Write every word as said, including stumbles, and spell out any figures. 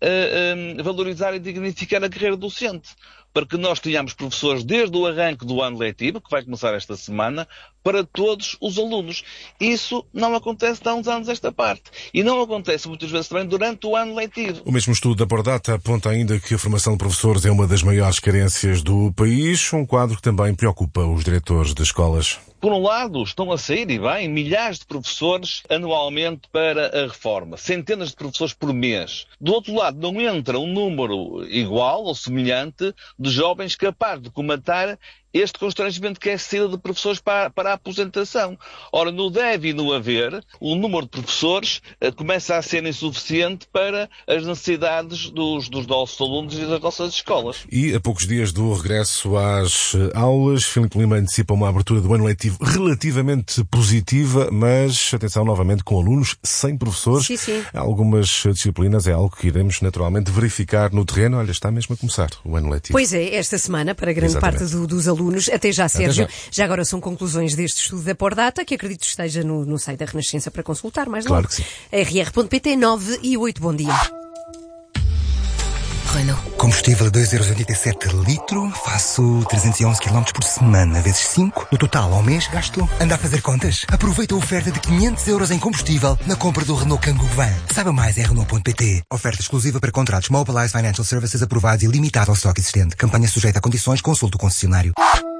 uh, uh, valorizar e dignificar a carreira docente, para que nós tenhamos professores desde o arranque do ano letivo, que vai começar esta semana, para todos os alunos. Isso não acontece há uns anos esta parte. E não acontece muitas vezes também durante o ano letivo. O mesmo estudo da Pordata aponta ainda que a formação de professores é uma das maiores carências do país, um quadro que também preocupa os diretores de escolas. Por um lado, estão a sair, e bem, milhares de professores anualmente para a reforma. Centenas de professores por mês. Do outro lado, não entra um número igual ou semelhante de jovens capazes de comatar este constrangimento que é a saída de professores para, para a aposentação. Ora, no deve e no haver, o número de professores uh, começa a ser insuficiente para as necessidades dos, dos nossos alunos e das nossas escolas. E a poucos dias do regresso às aulas, Filipe Lima antecipa uma abertura do ano letivo relativamente positiva, mas atenção novamente com alunos sem professores. Sim, sim. Algumas disciplinas é algo que iremos naturalmente verificar no terreno. Olha, está mesmo a começar o ano letivo. Pois é, esta semana, para grande Exatamente. parte do, dos alunos. Até já, Sérgio. Até já. já agora são conclusões deste estudo da Pordata, que acredito esteja no, no site da Renascença para consultar mais Claro logo. que sim. R R ponto P T, nove e oito, bom dia. Renault. Combustível a dois euros e oitenta e sete litro, faço trezentos e onze quilómetros por semana, vezes cinco. No total, ao mês, gasto. Anda a fazer contas? Aproveita a oferta de quinhentos euros em combustível na compra do Renault Kangoo Van. Saiba mais em Renault ponto P T. Oferta exclusiva para contratos Mobilize Financial Services aprovados e limitada ao estoque existente. Campanha sujeita a condições, consulte o concessionário.